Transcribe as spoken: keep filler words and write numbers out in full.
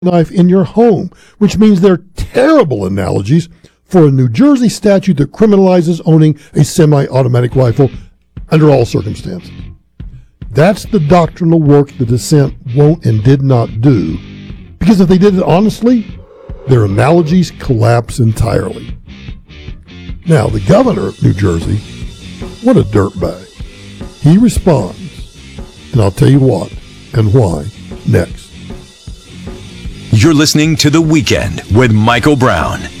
knife in your home, which means they're terrible analogies for a New Jersey statute that criminalizes owning a semi-automatic rifle under all circumstances. That's the doctrinal work the dissent won't and did not do, because if they did it honestly, their analogies collapse entirely. Now, the governor of New Jersey, what a dirtbag. He responds, and I'll tell you what and why next. You're listening to The Weekend with Michael Brown.